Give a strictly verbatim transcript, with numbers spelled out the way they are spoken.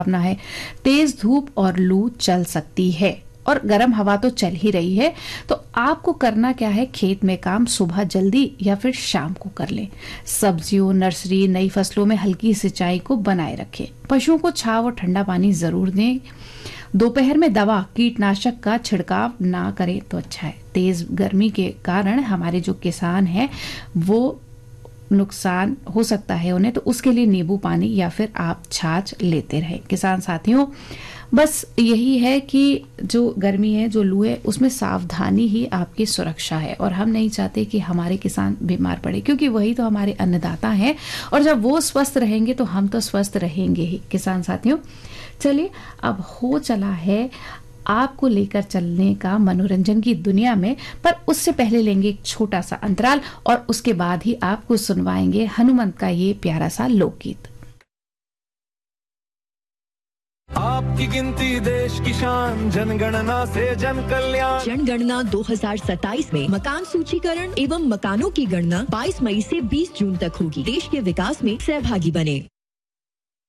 संभावना है। तेज धूप और लू चल सकती है और गर्म हवा तो चल ही रही है। तो आपको करना क्या है, खेत में काम सुबह जल्दी या फिर शाम को कर लें। सब्जियों, नर्सरी, नई फसलों में हल्की सिंचाई को बनाए रखें। पशुओं को छांव और ठंडा पानी जरूर दें। दोपहर में दवा कीटनाशक का छिड़काव ना करें तो अच्छा है। तेज गर्मी के कारण हमारे जो किसान हैं वो नुकसान हो सकता है उन्हें, तो उसके लिए नींबू पानी या फिर आप छाछ लेते रहे। किसान साथियों, बस यही है कि जो गर्मी है, जो लू है, उसमें सावधानी ही आपकी सुरक्षा है और हम नहीं चाहते कि हमारे किसान बीमार पड़े, क्योंकि वही तो हमारे अन्नदाता हैं और जब वो स्वस्थ रहेंगे तो हम तो स्वस्थ रहेंगे ही। किसान साथियों, चलिए अब हो चला है आपको लेकर चलने का मनोरंजन की दुनिया में, पर उससे पहले लेंगे एक छोटा सा अंतराल और उसके बाद ही आपको सुनवाएंगे हनुमंत का ये प्यारा सा लोकगीत। आपकी गिनती देश की शान, जनगणना से जन कल्याण। जनगणना दो हज़ार सत्ताईस में मकान सूचीकरण एवं मकानों की गणना बाईस मई से बीस जून तक होगी। देश के विकास में सहभागी बने।